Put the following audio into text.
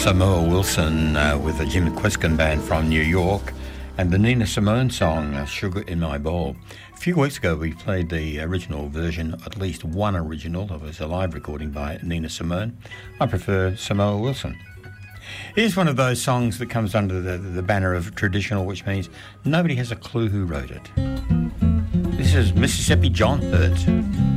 Samoa Wilson with the Jim Quiskin Band from New York and the Nina Simone song, Sugar in My Bowl. A few weeks ago we played the original version, at least one original. It was a live recording by Nina Simone. I prefer Samoa Wilson. Here's one of those songs that comes under the banner of traditional, which means nobody has a clue who wrote it. This is Mississippi John Hurt.